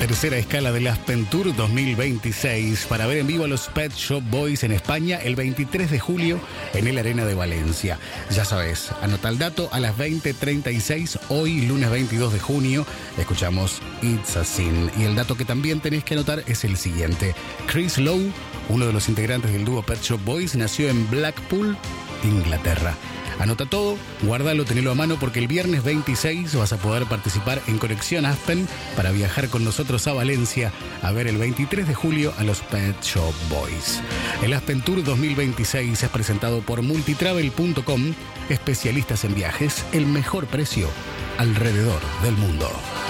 tercera escala del Aspen Tour 2026 para ver en vivo a los Pet Shop Boys en España el 23 de julio en el Arena de Valencia. Ya sabes, anota el dato, a las 20:36, hoy lunes 22 de junio, escuchamos It's a Sin. Y el dato que también tenés que anotar es el siguiente. Chris Lowe, uno de los integrantes del dúo Pet Shop Boys, nació en Blackpool, Inglaterra. Anota todo, guárdalo, tenelo a mano porque el viernes 26 vas a poder participar en Conexión Aspen para viajar con nosotros a Valencia a ver el 23 de julio a los Pet Shop Boys. El Aspen Tour 2026 es presentado por multitravel.com, especialistas en viajes, el mejor precio alrededor del mundo.